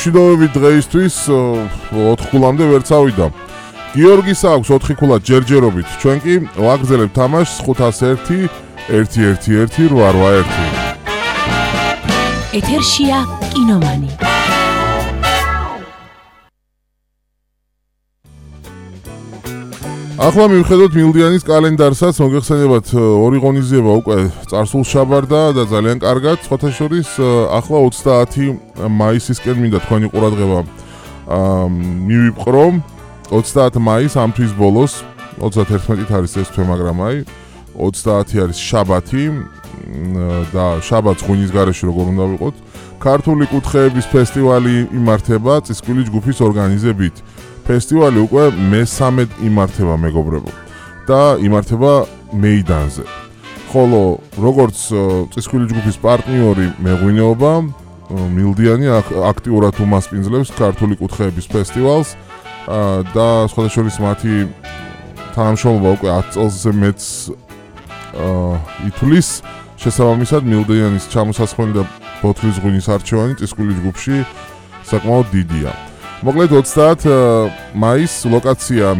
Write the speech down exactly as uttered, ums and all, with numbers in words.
მშვიდობები დღეისთვის ოთხ ქულამდე ვერ წავიდა. გიორგის აქვს ოთხი ქულა ჯერჯერობით. ჩვენ კი ვაგრძელებთ თამაშს ხუთას ერთი ერთი ერთი ერთი რვა რვა ერთი. ეთერშია კინომანი. ახლა მივხედოთ მილდიანის კალენდარსაც, მოგეხსენებათ ორი ღონისძიება უკვე წარსულ შაბარდა და ძალიან კარგად. სხვათა შორის ახლა ოცდაათი მაისისკენ მინდა თქვენი ყურადღება მივიპყრო. ოცდაათი მაისი ამ თვის ბოლოს, ოცდაათი არის ეს თვე, მაგრამ აი ოცდაათი არის შაბათი და შაბათს ღვინის გარეშე როგორ უნდა ვიყოთ. ქართული კუთხეების ფესტივალი იმართება წისქვილი ჯგუფის ორგანიზებით. ფესტივალი უკვე მესამედ იმართება, მეგობრებო, და იმართება მეიდანზე. ხოლო როგორც წისქვილი ჯგუფის პარტნიორი მეღვინეობა, მილდიანი აქტიურად უმასპინძლებს ქართული კუთხეების ფესტივალს და სხვათა შორის მათი თანამშრომლობა უკვე ათ წელზე მეც ითვლის. შესაბამისად, მილდიანის ჩამოსასხმელი და ბოთლის ღვინის არჩევანი წისქვილი ჯგუფში საკმაოდ დიდია. მოკლედ ოცდაათი მაისს ლოკაცია